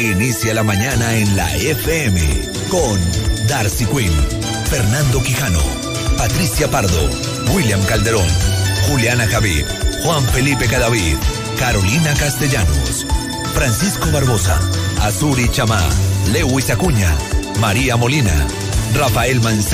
Inicia la mañana en la FM con Darcy Quinn, Fernando Quijano, Patricia Pardo, William Calderón, Juliana Javid, Juan Felipe Cadavid, Carolina Castellanos, Francisco Barbosa, Azuri Chamá, Lewis Acuña, María Molina, Rafael Manzano.